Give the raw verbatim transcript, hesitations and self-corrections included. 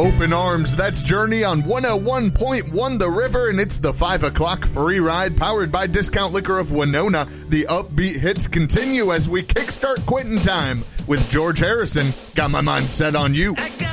Open Arms. That's Journey on one oh one point one The River, and it's the five o'clock free ride powered by Discount Liquor of Winona. The upbeat hits continue as we kickstart quitting time with George Harrison. Got my mind set on you.